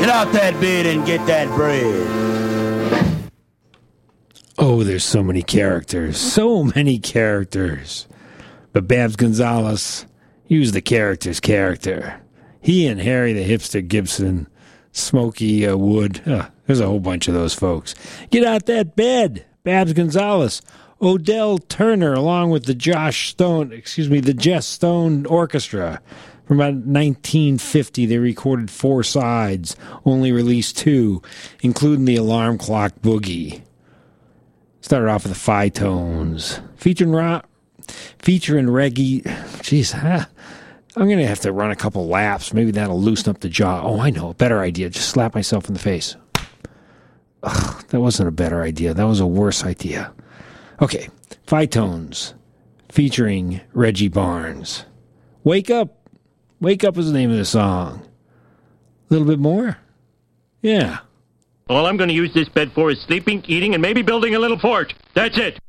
Get out that bed and get that bread. Oh, there's so many characters. So many characters. But Babs Gonzalez, he was the character's character. He and Harry the Hipster Gibson, Smokey Wood. There's a whole bunch of those folks. Get out that bed. Babs Gonzalez. Odell Turner, along with the Jess Stone Orchestra. From about 1950, they recorded 4 sides, only released 2, including the Alarm Clock Boogie. Started off with the Phi-Tones, featuring Reggie. Jeez, I'm going to have to run a couple laps. Maybe that'll loosen up the jaw. Oh, I know, a better idea. Just slap myself in the face. Ugh, that wasn't a better idea. That was a worse idea. Okay, Phi-Tones, featuring Reggie Barnes. Wake Up. Wake Up is the name of the song. A little bit more? Yeah. All I'm going to use this bed for is sleeping, eating, and maybe building a little fort. That's it.